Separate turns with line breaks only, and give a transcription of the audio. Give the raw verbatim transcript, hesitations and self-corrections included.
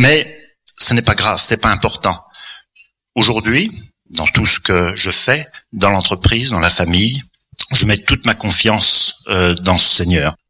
Mais ce n'est pas grave, c'est pas important. Aujourd'hui, dans tout ce que je fais, dans l'entreprise, dans la famille, je mets toute ma confiance euh, dans ce Seigneur.